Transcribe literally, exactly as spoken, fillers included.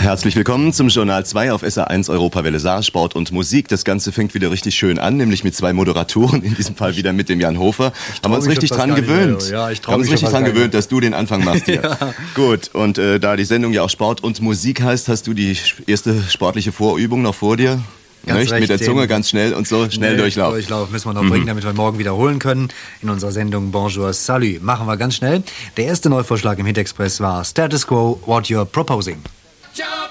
Herzlich willkommen zum Journal zwei auf S R eins Europawelle Saar, Sport und Musik. Das Ganze fängt wieder richtig schön an, nämlich mit zwei Moderatoren, in diesem Fall wieder mit dem Jan Hofer. Haben wir uns richtig dran gewöhnt. Ja, ich haben uns richtig dran gewöhnt, dass du den Anfang machst hier. Ja. Gut, und äh, da die Sendung ja auch Sport und Musik heißt, hast du die erste sportliche Vorübung noch vor dir? Nicht? Mit der Zunge ganz schnell und so, schnell nee, Durchlauf. Durchlauf müssen wir noch mhm. bringen, damit wir morgen wiederholen können. In unserer Sendung Bonjour, Salut. Machen wir ganz schnell. Der erste Neuvorschlag im Hit Express war Status Quo, What You're Proposing. Jump!